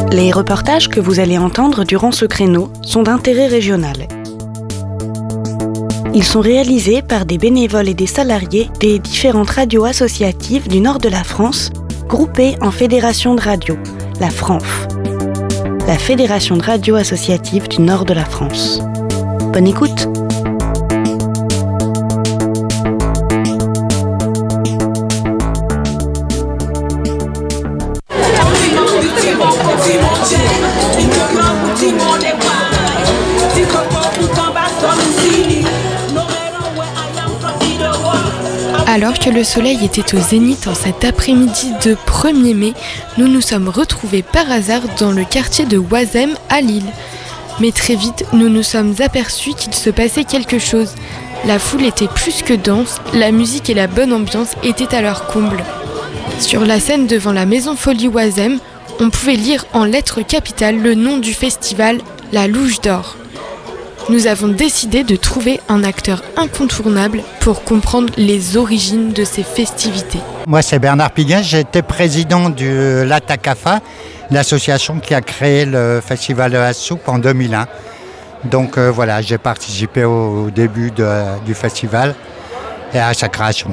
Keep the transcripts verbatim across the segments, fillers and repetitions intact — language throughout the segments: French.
Les reportages que vous allez entendre durant ce créneau sont d'intérêt régional. Ils sont réalisés par des bénévoles et des salariés des différentes radios associatives du nord de la France, groupées en fédération de radio, la FRANF, la Fédération de radio associative du nord de la France. Bonne écoute! Alors que le soleil était au zénith en cet après-midi de premier mai, nous nous sommes retrouvés par hasard dans le quartier de Oisem à Lille. Mais très vite, nous nous sommes aperçus qu'il se passait quelque chose. La foule était plus que dense, la musique et la bonne ambiance étaient à leur comble. Sur la scène devant la Maison Folie Oisem, on pouvait lire en lettres capitales le nom du festival, la Louche d'Or. Nous avons décidé de trouver un acteur incontournable pour comprendre les origines de ces festivités. Moi, c'est Bernard Piguin, j'étais président de l'Atacafa, l'association qui a créé le festival de la soupe en deux mille un. Donc euh, voilà, j'ai participé au, au début de, du festival et à sa création.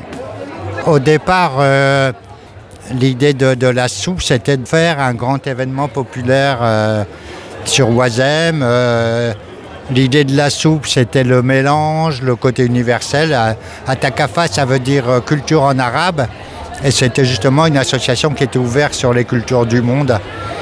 Au départ, euh, l'idée de, de la soupe, c'était de faire un grand événement populaire euh, sur Oisem. Euh, L'idée de la soupe, c'était le mélange, le côté universel. Atakafa, ça veut dire culture en arabe. Et c'était justement une association qui était ouverte sur les cultures du monde.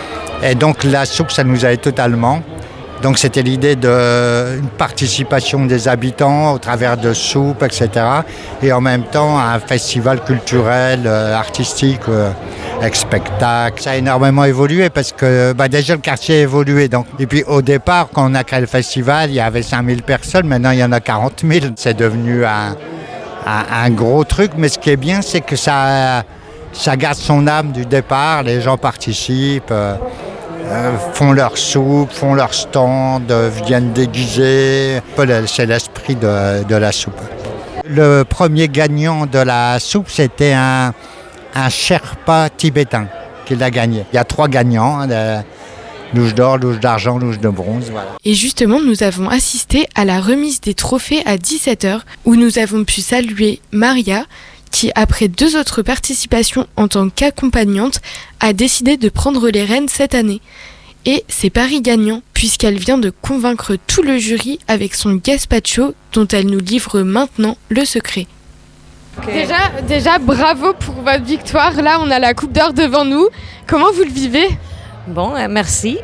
Et donc la soupe, ça nous allait totalement. Donc c'était l'idée d'une participation des habitants au travers de soupes, et cetera. Et en même temps, un festival culturel, euh, artistique, euh, avec spectacle. Ça a énormément évolué parce que bah, déjà le quartier a évolué. Donc. Et puis au départ, quand on a créé le festival, il y avait cinq mille personnes. Maintenant, il y en a quarante mille. C'est devenu un, un, un gros truc. Mais ce qui est bien, c'est que ça, ça garde son âme du départ. Les gens participent. Euh, Euh, font leur soupe, font leur stand, euh, viennent déguiser. C'est l'esprit de, de la soupe. Le premier gagnant de la soupe, c'était un, un Sherpa tibétain qui l'a gagné. Il y a trois gagnants, hein, de, louche d'or, louche d'argent, louche de bronze. Voilà. Et justement, nous avons assisté à la remise des trophées à dix-sept heures, où nous avons pu saluer Maria, qui, après deux autres participations en tant qu'accompagnante, a décidé de prendre les rênes cette année. Et c'est pari gagnant, puisqu'elle vient de convaincre tout le jury avec son gazpacho, dont elle nous livre maintenant le secret. Okay. Déjà, déjà, bravo pour votre victoire. Là, on a la Coupe d'Or devant nous. Comment vous le vivez ? Bon, merci.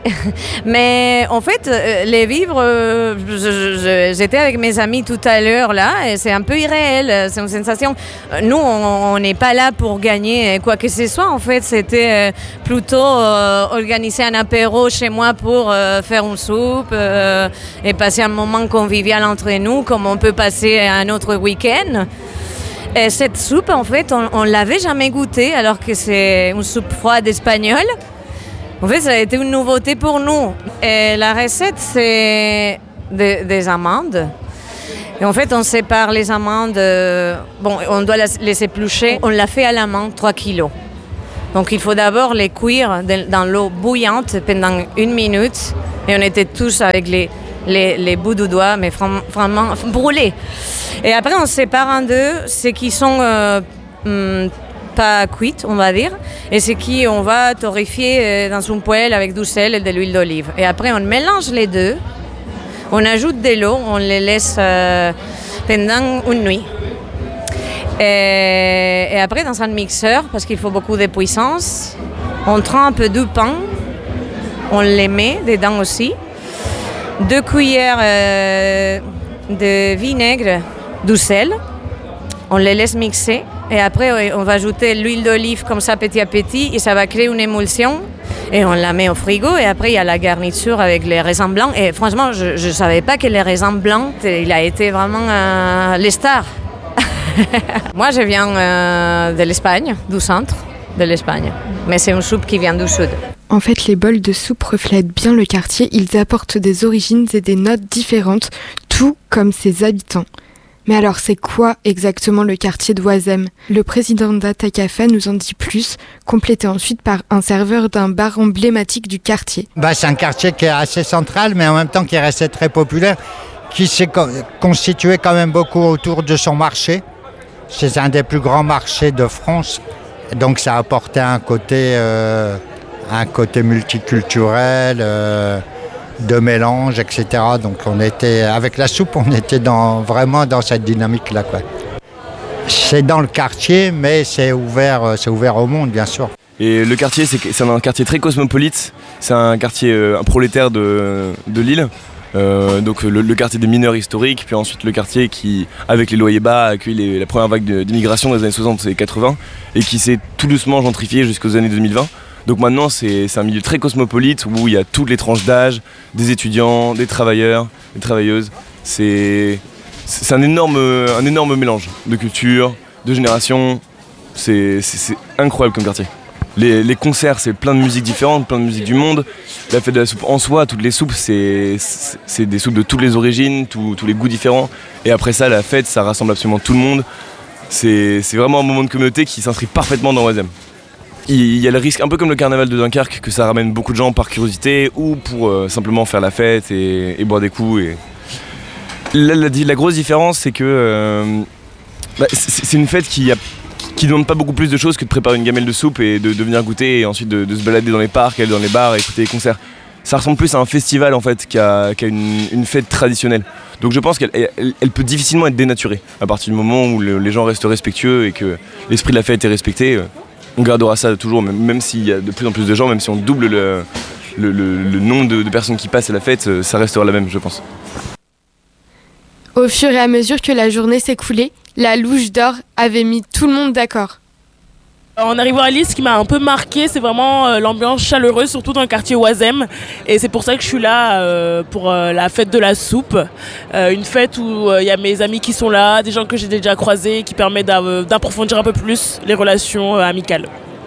Mais en fait, euh, les vivres, euh, je, je, j'étais avec mes amis tout à l'heure là, et c'est un peu irréel. C'est une sensation. Nous, on n'est pas là pour gagner quoi que ce soit. En fait, c'était euh, plutôt euh, organiser un apéro chez moi pour euh, faire une soupe euh, et passer un moment convivial entre nous, comme on peut passer un autre week-end. Et cette soupe, en fait, on ne l'avait jamais goûtée, alors que c'est une soupe froide espagnole. En fait, ça a été une nouveauté pour nous. Et la recette, c'est de, des amandes. Et en fait, on sépare les amandes. Euh, bon, on doit les éplucher. On l'a fait à la main, trois kilos. Donc, il faut d'abord les cuire de, dans l'eau bouillante pendant une minute. Et on était tous avec les, les, les bouts de doigts, mais vraiment brûlés. Et après, on sépare en deux ceux qui sont euh, hum, pas cuites, on va dire, et ceux qui on va torréfier dans une poêle avec du sel et de l'huile d'olive. Et après, on mélange les deux, on ajoute de l'eau, on les laisse euh, pendant une nuit. Et, et après, dans un mixeur, parce qu'il faut beaucoup de puissance, on trempe du pain, on les met dedans aussi, deux cuillères euh, de vinaigre, du sel, on les laisse mixer. Et après, on va ajouter l'huile d'olive comme ça petit à petit et ça va créer une émulsion. Et on la met au frigo et après, il y a la garniture avec les raisins blancs. Et franchement, je ne savais pas que les raisins blancs, il a été vraiment euh, les stars. Moi, je viens euh, de l'Espagne, du centre de l'Espagne. Mais c'est une soupe qui vient du sud. En fait, les bols de soupe reflètent bien le quartier. Ils apportent des origines et des notes différentes, tout comme ses habitants. Mais alors c'est quoi exactement le quartier de Oisem ? Le président d'Atakafa nous en dit plus, complété ensuite par un serveur d'un bar emblématique du quartier. Bah, c'est un quartier qui est assez central, mais en même temps qui est resté très populaire, qui s'est co- constitué quand même beaucoup autour de son marché. C'est un des plus grands marchés de France, donc ça a apporté un côté, euh, un côté multiculturel, euh, de mélange, et cetera. Donc on était, avec la soupe, on était dans, vraiment dans cette dynamique-là, quoi. C'est dans le quartier, mais c'est ouvert, c'est ouvert au monde, bien sûr. Et le quartier, c'est, c'est un quartier très cosmopolite. C'est un quartier euh, un prolétaire de, de Lille. Euh, donc le, le quartier des mineurs historiques, puis ensuite le quartier qui, avec les loyers bas, a accueilli les, la première vague de, d'immigration des années soixante et quatre-vingts et qui s'est tout doucement gentrifié jusqu'aux années deux mille vingt. Donc maintenant c'est, c'est un milieu très cosmopolite où il y a toutes les tranches d'âge, des étudiants, des travailleurs, des travailleuses. C'est, c'est un, énorme, un énorme mélange de culture, de génération. C'est, c'est, c'est incroyable comme quartier. Les, les concerts, c'est plein de musiques différentes, plein de musiques du monde. La fête de la soupe en soi, toutes les soupes, c'est, c'est, c'est des soupes de toutes les origines, tous, tous les goûts différents. Et après ça, la fête, ça rassemble absolument tout le monde. C'est, c'est vraiment un moment de communauté qui s'inscrit parfaitement dans Oisem. Il y a le risque, un peu comme le carnaval de Dunkerque, que ça ramène beaucoup de gens par curiosité ou pour euh, simplement faire la fête et, et boire des coups. Et... La, la, la grosse différence, c'est que euh, bah, c'est, c'est une fête qui a qui ne demande pas beaucoup plus de choses que de préparer une gamelle de soupe et de, de venir goûter et ensuite de, de se balader dans les parcs, aller dans les bars et écouter les concerts. Ça ressemble plus à un festival en fait qu'à, qu'à une, une fête traditionnelle. Donc je pense qu'elle elle, elle peut difficilement être dénaturée à partir du moment où le, les gens restent respectueux et que l'esprit de la fête est respecté. On gardera ça toujours, même, même s'il y a de plus en plus de gens, même si on double le, le, le, le nombre de, de personnes qui passent à la fête, ça restera la même, je pense. Au fur et à mesure que la journée s'écoulait, la louche d'or avait mis tout le monde d'accord. En arrivant à Lille, ce qui m'a un peu marqué, c'est vraiment euh, l'ambiance chaleureuse, surtout dans le quartier Oisem. Et c'est pour ça que je suis là euh, pour euh, la fête de la soupe. Euh, une fête où il euh, y a mes amis qui sont là, des gens que j'ai déjà croisés, qui permettent d'a- d'approfondir un peu plus les relations euh, amicales.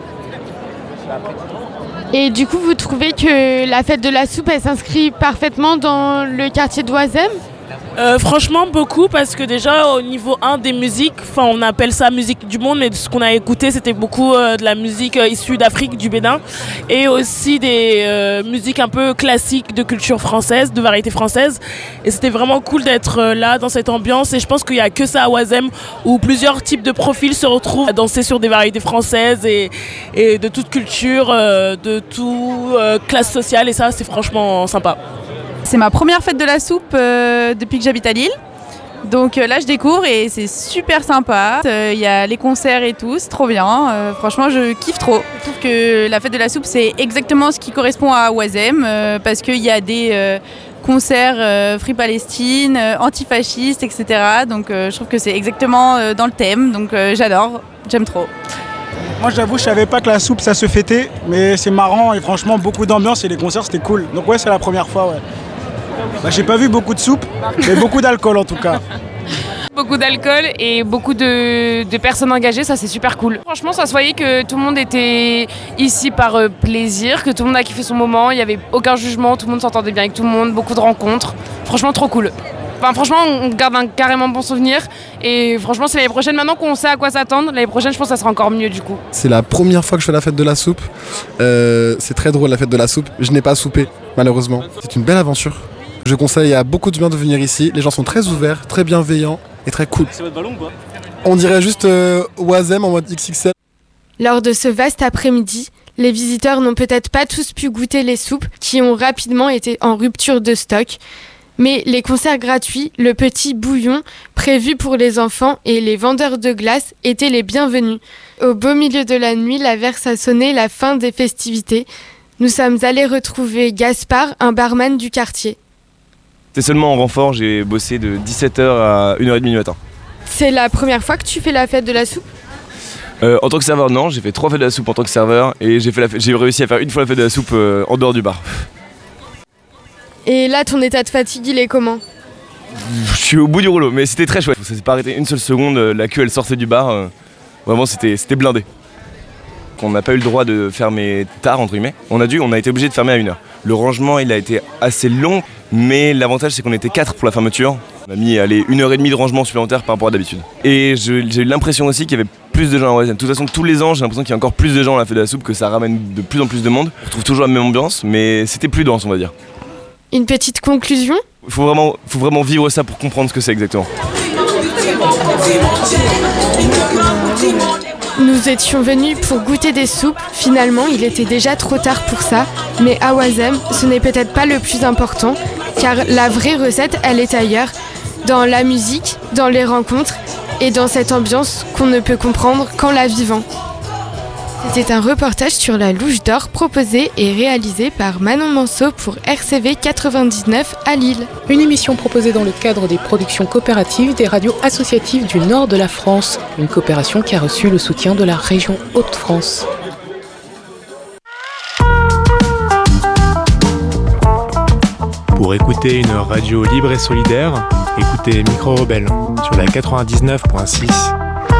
Et du coup, vous trouvez que la fête de la soupe, elle s'inscrit parfaitement dans le quartier d'Oisem ? Euh, franchement beaucoup, parce que déjà au niveau un des musiques, enfin on appelle ça musique du monde, mais ce qu'on a écouté c'était beaucoup euh, de la musique euh, issue d'Afrique, du Bénin, et aussi des euh, musiques un peu classiques de culture française, de variété française, et c'était vraiment cool d'être euh, là dans cette ambiance. Et je pense qu'il n'y a que ça à Oisem où plusieurs types de profils se retrouvent à danser sur des variétés françaises et, et de toute culture, euh, de toute euh, classe sociale, et ça c'est franchement sympa. C'est ma première fête de la soupe euh, depuis que j'habite à Lille. Donc euh, là, je découvre et c'est super sympa. Il euh, y a les concerts et tout, c'est trop bien. Euh, franchement, je kiffe trop. Je trouve que la fête de la soupe, c'est exactement ce qui correspond à Oisem euh, parce qu'il y a des euh, concerts euh, Free Palestine, euh, antifascistes, et cetera. Donc euh, je trouve que c'est exactement euh, dans le thème. Donc euh, j'adore, j'aime trop. Moi j'avoue je savais pas que la soupe ça se fêtait, mais c'est marrant et franchement beaucoup d'ambiance et les concerts c'était cool. Donc ouais c'est la première fois ouais. Bah, j'ai pas vu beaucoup de soupe, mais beaucoup d'alcool en tout cas. Beaucoup d'alcool et beaucoup de, de personnes engagées, ça c'est super cool. Franchement ça se voyait que tout le monde était ici par euh, plaisir, que tout le monde a kiffé son moment, il n'y avait aucun jugement, tout le monde s'entendait bien avec tout le monde, beaucoup de rencontres. Franchement trop cool. Enfin, franchement, on garde un carrément bon souvenir et franchement, c'est l'année prochaine. Maintenant qu'on sait à quoi s'attendre, l'année prochaine, je pense que ça sera encore mieux du coup. C'est la première fois que je fais la fête de la soupe. Euh, c'est très drôle la fête de la soupe. Je n'ai pas soupé, malheureusement. C'est une belle aventure. Je conseille à beaucoup de gens de venir ici. Les gens sont très ouverts, très bienveillants et très cool. C'est votre ballon ou quoi ? On dirait juste euh, Oisem en mode X X L. Lors de ce vaste après-midi, les visiteurs n'ont peut-être pas tous pu goûter les soupes qui ont rapidement été en rupture de stock. Mais les concerts gratuits, le petit bouillon prévu pour les enfants et les vendeurs de glace étaient les bienvenus. Au beau milieu de la nuit, l'averse a sonné la fin des festivités. Nous sommes allés retrouver Gaspard, un barman du quartier. C'était seulement en renfort, j'ai bossé de dix-sept heures à une heure trente du matin. C'est la première fois que tu fais la fête de la soupe ? Euh, en tant que serveur, non, j'ai fait trois fêtes de la soupe en tant que serveur et j'ai, fait la fête, j'ai réussi à faire une fois la fête de la soupe euh, en dehors du bar. Et là, ton état de fatigue, il est comment ? Je suis au bout du rouleau, mais c'était très chouette. Ça s'est pas arrêté une seule seconde, la queue elle sortait du bar. Euh, vraiment, c'était, c'était blindé. On n'a pas eu le droit de fermer tard, entre guillemets. On a dû, on a été obligé de fermer à une heure. Le rangement, il a été assez long, mais l'avantage, c'est qu'on était quatre pour la fermeture. On a mis allez, une heure et demie de rangement supplémentaire par rapport à d'habitude. Et je, j'ai eu l'impression aussi qu'il y avait plus de gens à Wazem. De toute façon, tous les ans, j'ai l'impression qu'il y a encore plus de gens à la fête de la soupe, que ça ramène de plus en plus de monde. On retrouve toujours la même ambiance, mais c'était plus dense, on va dire. Une petite conclusion ? Il faut vraiment, faut vraiment vivre ça pour comprendre ce que c'est exactement. Nous étions venus pour goûter des soupes. Finalement, il était déjà trop tard pour ça. Mais à Wazem, ce n'est peut-être pas le plus important, car la vraie recette, elle est ailleurs, dans la musique, dans les rencontres et dans cette ambiance qu'on ne peut comprendre qu'en la vivant. C'était un reportage sur la Louche d'Or proposé et réalisé par Manon Manceau pour R C V quatre-vingt-dix-neuf à Lille. Une émission proposée dans le cadre des productions coopératives des radios associatives du nord de la France. Une coopération qui a reçu le soutien de la région Hauts-de-France. Pour écouter une radio libre et solidaire, écoutez Micro Rebelle sur la quatre-vingt-dix-neuf virgule six.